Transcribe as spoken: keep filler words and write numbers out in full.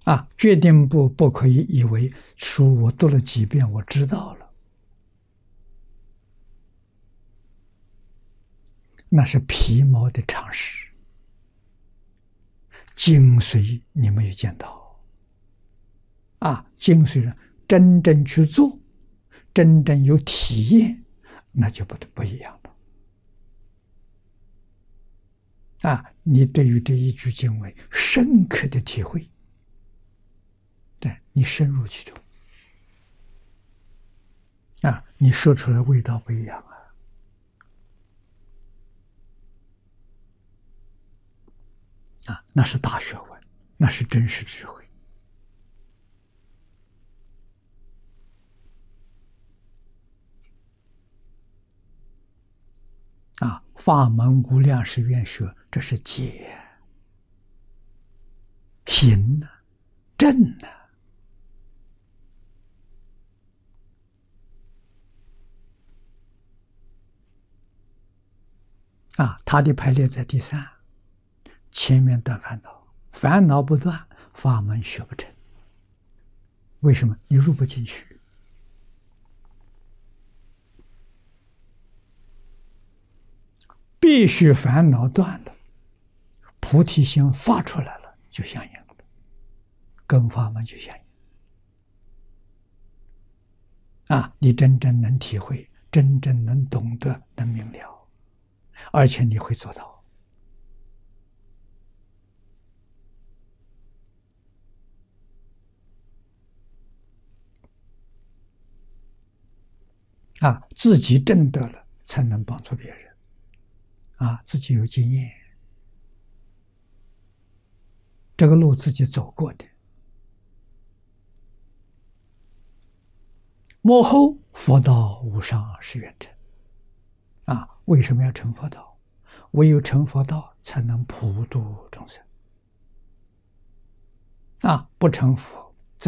啊，决定不不可以以为书我读了几遍，我知道了，那是皮毛的常识，精髓你没有见到。啊，精髓呢，真正去做，真正有体验，那就不不一样了。啊，你对于这一句经文深刻的体会，对，你深入其中，啊，你说出来味道不一样啊！啊，那是大学问，那是真实智慧。啊，法门无量是愿学，这是解行呢、正呢。啊，它的排列在第三，前面断烦恼，烦恼不断，法门学不成。为什么？你入不进去。必须烦恼断了，菩提心发出来了，就相应了，跟法门就相应。啊，你真正能体会，真正能懂得，能明了，而且你会做到。啊，自己证得了，才能帮助别人。啊，自己有经验，这个路自己走过的，幕后佛道无上是愿成。啊，为什么要成佛道？唯有成佛道，才能普度众生。啊，不成佛，